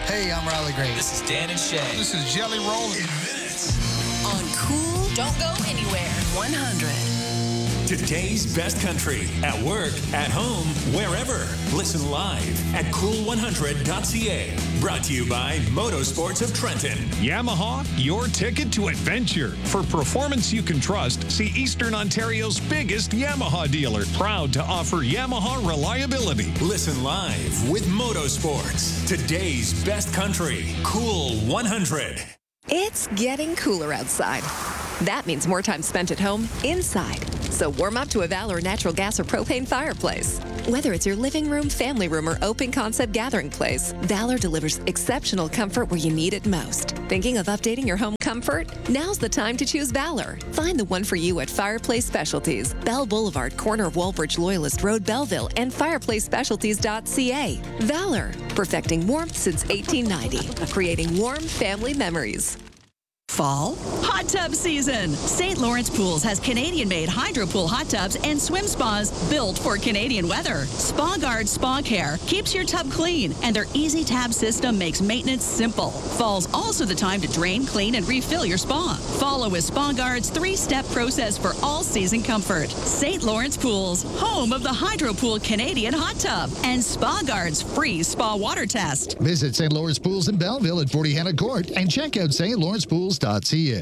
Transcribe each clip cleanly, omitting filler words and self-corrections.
Hey, I'm Riley Green. This is Dan and Shay. This is Jelly Roll. In minutes. On Cool, don't go anywhere. 100. Today's best country. At work, at home, wherever. Listen live at cool100.ca. Brought to you by Motorsports of Trenton. Yamaha, your ticket to adventure. For performance you can trust, see Eastern Ontario's biggest Yamaha dealer. Proud to offer Yamaha reliability. Listen live with Motorsports. Today's best country. Cool 100. It's getting cooler outside. That means more time spent at home, inside. So warm up to a Valor natural gas or propane fireplace. Whether it's your living room, family room, or open concept gathering place, Valor delivers exceptional comfort where you need it most. Thinking of updating your home comfort? Now's the time to choose Valor. Find the one for you at Fireplace Specialties, Bell Boulevard, corner of Walbridge Loyalist Road, Belleville, and fireplacespecialties.ca. Valor, perfecting warmth since 1890, creating warm family memories. Fall? Hot tub season. St. Lawrence Pools has Canadian-made hydro pool hot tubs and swim spas built for Canadian weather. Spa Guard Spa Care keeps your tub clean, and their easy tab system makes maintenance simple. Fall's also the time to drain, clean, and refill your spa. Follow with Spa Guard's 3-step process for all-season comfort. St. Lawrence Pools, home of the Hydro Pool Canadian hot tub, and Spa Guard's free spa water test. Visit St. Lawrence Pools in Belleville at 40 Hannah Court and check out stlawrencepools.ca.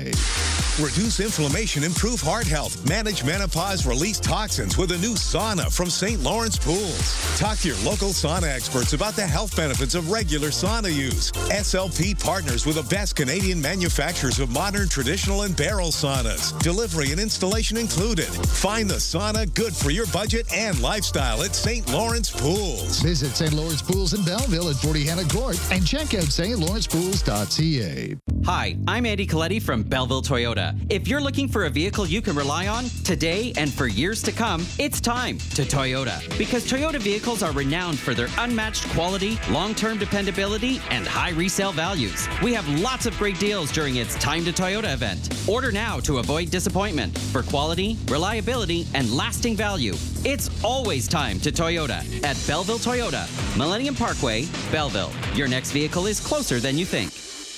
Reduce inflammation, improve heart health, manage menopause, release toxins with a new sauna from St. Lawrence Pools. Talk to your local sauna experts about the health benefits of regular sauna use. SLP partners with the best Canadian manufacturers of modern, traditional, and barrel saunas. Delivery and installation included. Find the sauna good for your budget and lifestyle at St. Lawrence Pools. Visit St. Lawrence Pools in Belleville at 40 Hannah Court and check out stlawrencepools.ca. Hi, I'm Andy Coletti from Belleville Toyota. If you're looking for a vehicle you can rely on today and for years to come, it's time to Toyota. Because Toyota vehicles are renowned for their unmatched quality, long-term dependability, and high resale values. We have lots of great deals during its Time to Toyota event. Order now to avoid disappointment. For quality, reliability, and lasting value, it's always time to Toyota at Belleville Toyota, Millennium Parkway, Belleville. Your next vehicle is closer than you think.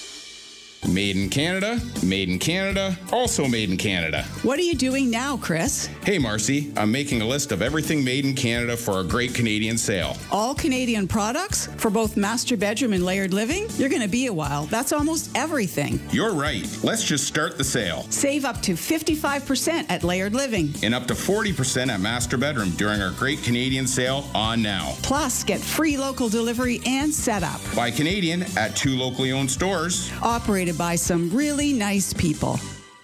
Made in Canada, also made in Canada. What are you doing now, Chris? Hey, Marcy, I'm making a list of everything made in Canada for a great Canadian sale. All Canadian products for both master bedroom and layered living? You're going to be a while. That's almost everything. You're right. Let's just start the sale. Save up to 55% at layered living. And up to 40% at master bedroom during our great Canadian sale on now. Plus, get free local delivery and setup. Buy Canadian at 2 locally owned stores. Operated by some really nice people.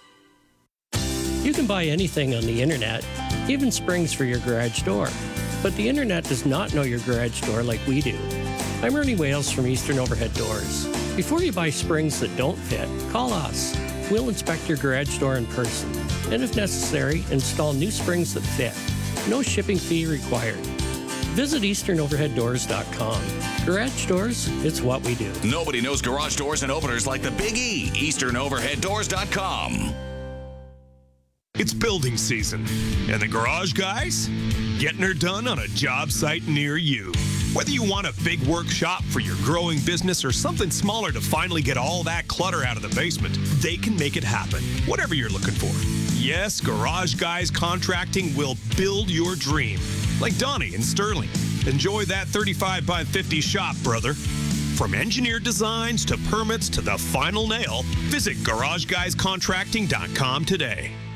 You can buy anything on the internet, even springs for your garage door. But the internet does not know your garage door like we do. I'm Ernie Wales from Eastern Overhead Doors. Before you buy springs that don't fit, call us. We'll inspect your garage door in person, and if necessary, install new springs that fit. No shipping fee required. Visit EasternOverheadDoors.com. Garage doors, it's what we do. Nobody knows garage doors and openers like the Big E. EasternOverheadDoors.com. It's building season, and the garage guys getting her done on a job site near you. Whether you want a big workshop for your growing business or something smaller to finally get all that clutter out of the basement, they can make it happen, whatever you're looking for. Yes, Garage Guys Contracting will build your dream. Like Donnie in Sterling. Enjoy that 35 by 50 shop, brother. From engineered designs to permits to the final nail, visit GarageGuysContracting.com today.